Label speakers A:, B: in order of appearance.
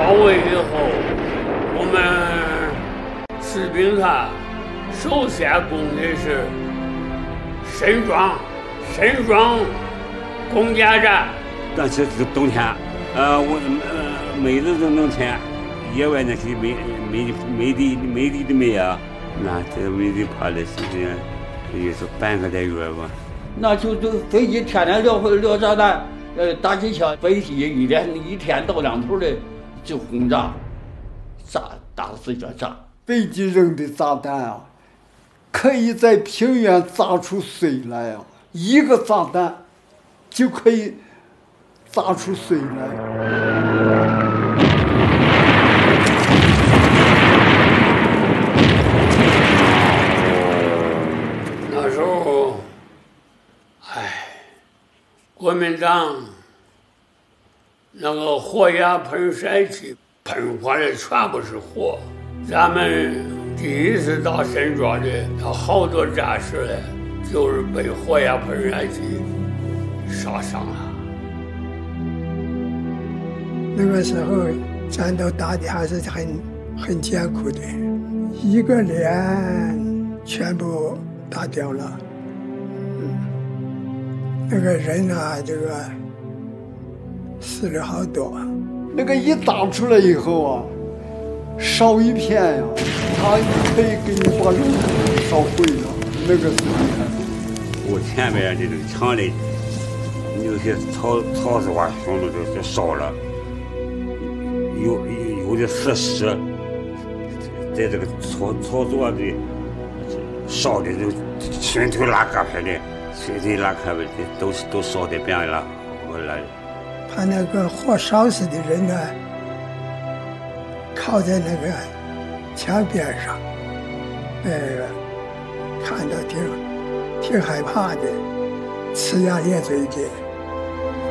A: 包围以后，我们士兵他首先攻的是沈庄攻坚战。
B: 但是这个冬天，每日这冬天，野外那些没地的没啊，那这没地爬的时间也是半个来月吧。
C: 那就飞机天天撂炸弹，打机枪，飞机一天到两头的就轰炸，打死就炸。
D: 飞机扔的炸弹啊，可以在平原炸出水来啊，一个炸弹就可以炸出水来。
A: 那时候，国民党那个火焰喷射器喷火的全部是火。咱们第一次到沈庄的，有好多战士嘞，就是被火焰喷射器烧伤了。
E: 那个时候战斗打的还是很艰苦的，一个连全部打掉了。那个人啊，这个死了好多。
D: 那个一打出来以后啊，烧一片呀，它可以给你把肉烧毁了。那个是
B: 我前面的这个墙里，有些草是把胸都烧了，有的死尸，在这个草垛里烧的都群腿拉开拍的，群腿拉开的都烧的遍了，我来。
E: 把那个火烧死的人呢，靠在那个墙边上，看到挺害怕的，呲牙咧嘴的。